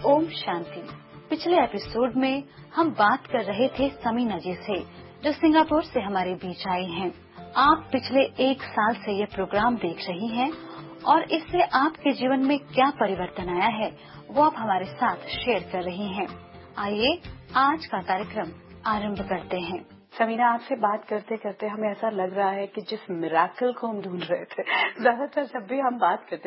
ओम शांति। पिछले एपिसोड में हम बात कर रहे थे समीना जी से, जो सिंगापुर से हमारे बीच आई हैं। आप पिछले 1 साल से ये प्रोग्राम देख रही हैं और इससे आपके जीवन में क्या परिवर्तन आया है वो आप हमारे साथ शेयर कर रही हैं। आइए आज का कार्यक्रम आरंभ करते हैं। समीना, आपसे बात करते करते हमें ऐसा लग रहा है कि जिस मिरेकल को हम ढूंढ रहे थे, ज्यादातर जब भी हम बात करते